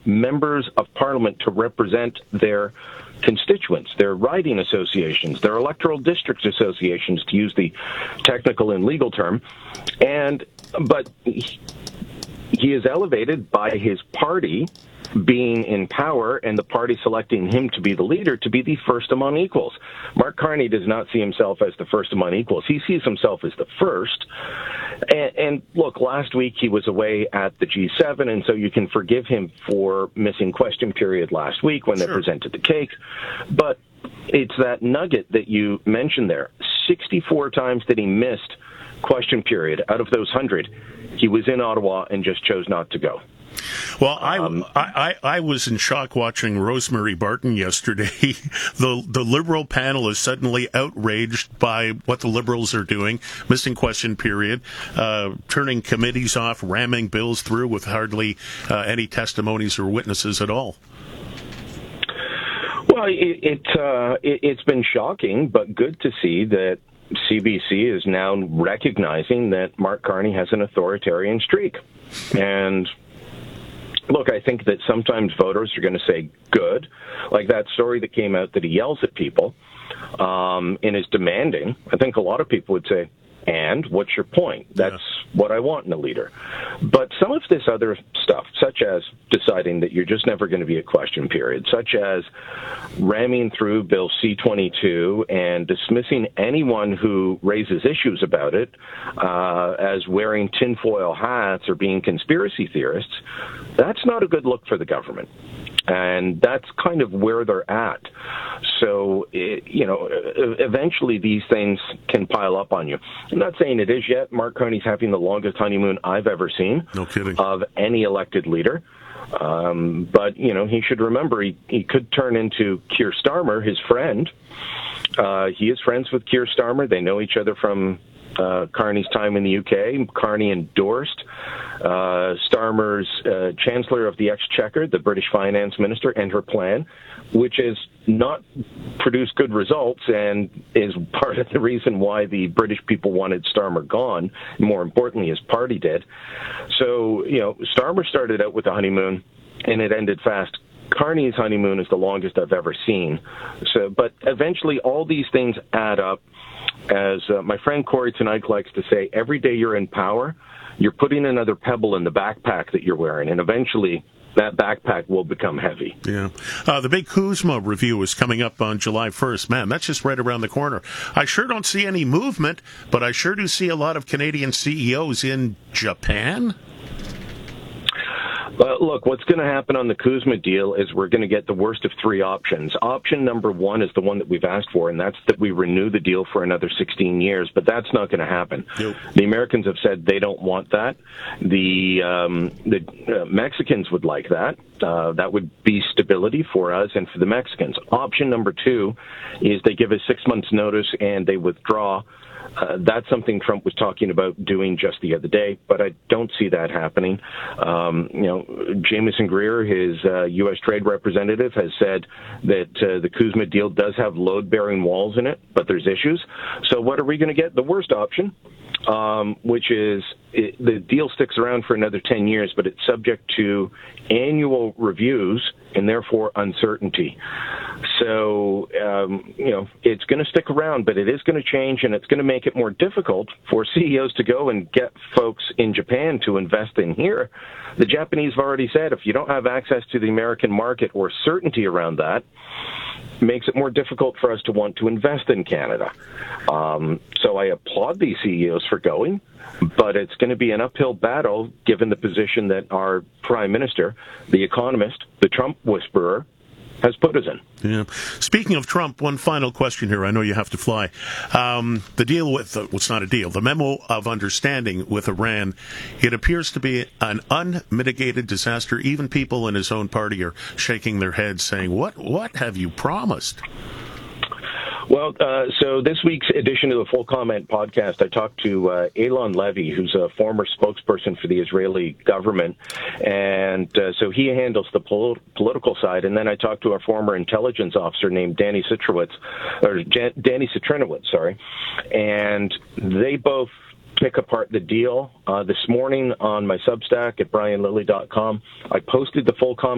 members of parliament to represent their constituents, their riding associations, their electoral district associations, to use the technical and legal term. But he is elevated by his party being in power and the party selecting him to be the leader, to be the first among equals. Mark Carney does not see himself as the first among equals. He sees himself as the first. And look, last week he was away at the G7, and so you can forgive him for missing question period last week when they presented the cake. But it's that nugget that you mentioned there. 64 times that he missed question period. Out of those 100, he was in Ottawa and just chose not to go. Well, I was in shock watching Rosemary Barton yesterday. The Liberal panel is suddenly outraged by what the Liberals are doing, missing question period, turning committees off, ramming bills through with hardly any testimonies or witnesses at all. Well, it's been shocking, but good to see that CBC is now recognizing that Mark Carney has an authoritarian streak. And look, I think that sometimes voters are going to say, good, like that story that came out that he yells at people and is demanding. I think a lot of people would say, and what's your point? That's what I want in a leader. But some of this other stuff, such as deciding that you're just never going to be a question period, such as ramming through Bill C-22 and dismissing anyone who raises issues about it as wearing tinfoil hats or being conspiracy theorists, that's not a good look for the government. And that's kind of where they're at. So, eventually these things can pile up on you. I'm not saying it is yet. Mark Carney's having the longest honeymoon I've ever seen. No kidding. Of any elected leader. But, he should remember he could turn into Keir Starmer, his friend. He is friends with Keir Starmer. They know each other from Carney's time in the UK. Carney endorsed Starmer's Chancellor of the Exchequer, the British Finance Minister, and her plan, which has not produced good results and is part of the reason why the British people wanted Starmer gone. More importantly, his party did. So, Starmer started out with a honeymoon, and it ended fast. Carney's honeymoon is the longest I've ever seen. So, but eventually all these things add up. As my friend Corey tonight likes to say, every day you're in power, you're putting another pebble in the backpack that you're wearing, and eventually that backpack will become heavy. Yeah. The big CUSMA review is coming up on July 1st. Man, that's just right around the corner. I sure don't see any movement, but I sure do see a lot of Canadian CEOs in Japan. Look, what's going to happen on the CUSMA deal is we're going to get the worst of three options. Option number one is the one that we've asked for, and that's that we renew the deal for another 16 years, but that's not going to happen. Nope. The Americans have said they don't want that. The Mexicans would like that. That would be stability for us and for the Mexicans. Option number two is they give us 6 months' notice and they withdraw. That's something Trump was talking about doing just the other day, but I don't see that happening. Jamieson Greer, his U.S. trade representative, has said that the CUSMA deal does have load-bearing walls in it, but there's issues. So what are we going to get? The worst option, which is the deal sticks around for another 10 years, but it's subject to annual reviews and therefore uncertainty. So, it's going to stick around, but it is going to change, and it's going to make it more difficult for CEOs to go and get folks in Japan to invest in here. The Japanese have already said if you don't have access to the American market or certainty around that, it makes it more difficult for us to want to invest in Canada. So I applaud these CEOs for going, but it's going to be an uphill battle given the position that our Prime Minister, the economist, the Trump whisperer, has put us in. Yeah. Speaking of Trump, one final question here. I know you have to fly. The deal with, it's not a deal, the memo of understanding with Iran, it appears to be an unmitigated disaster. Even people in his own party are shaking their heads saying, what have you promised? Well, so this week's edition of the Full Comment podcast, I talked to Eylon Levy, who's a former spokesperson for the Israeli government, and so he handles the political side. And then I talked to a former intelligence officer named Danny Citrinowicz, and they both pick apart the deal. This morning on my Substack at brianlilly.com, I posted the Full Comment